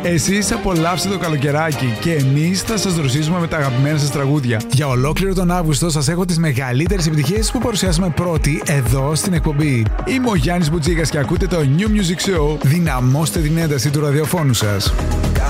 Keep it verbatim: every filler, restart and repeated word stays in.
Εσείς απολαύστε το καλοκαιράκι και εμείς θα σας δροσίσουμε με τα αγαπημένα σας τραγούδια. Για ολόκληρο τον Αύγουστο σας έχω τις μεγαλύτερες επιτυχίες που παρουσιάσαμε πρώτοι εδώ στην εκπομπή. Είμαι ο Γιάννης Μπουτζίκας και ακούτε το New Music Show. Δυναμώστε την ένταση του ραδιοφώνου σας.